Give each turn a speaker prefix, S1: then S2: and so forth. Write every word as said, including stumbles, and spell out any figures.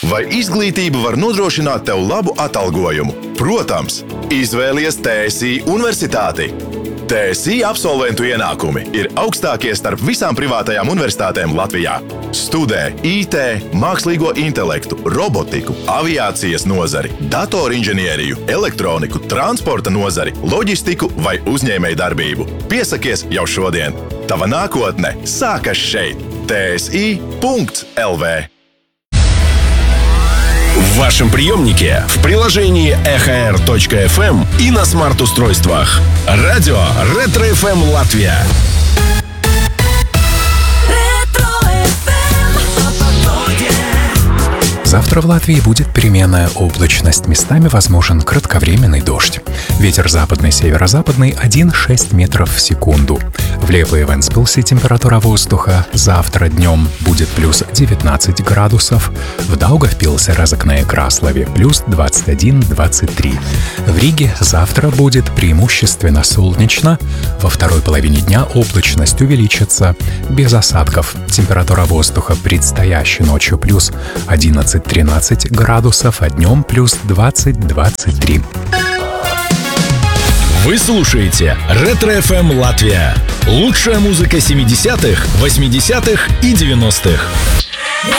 S1: Vai izglītība var nodrošināt tev labu atalgojumu? Protams, izvēlies T S I universitāti. T S I absolventu ienākumi ir augstākie starp visām privātajām universitātēm Latvijā. Studē I T, mākslīgo intelektu, robotiku, aviācijas nozari, datorinženieriju, elektroniku, transporta nozari, loģistiku vai uzņēmējdarbību. Piesakies jau šodien! Tava nākotne sākas šeit! T S I punkts L V.
S2: В вашем приемнике, в приложении эхо эр точка эф эм и на смарт-устройствах. Радио Ретро-эф эм Латвия.
S3: Завтра в Латвии будет переменная облачность. Местами возможен кратковременный дождь. Ветер западный, северо-западный один целых шесть метров в секунду. В Лепое и Вентспилсе температура воздуха завтра днем будет плюс девятнадцать градусов. В Даугавпилсе, Разокне и Краслове плюс двадцать один - двадцать три. В Риге завтра будет преимущественно солнечно. Во второй половине дня облачность увеличится. Без осадков. Температура воздуха предстоящей ночью плюс одиннадцать - тринадцать градусов, а днем плюс двадцать - двадцать три.
S2: Вы слушаете Ретро-эф эм Латвия. Лучшая музыка семидесятых, восьмидесятых и девяностых.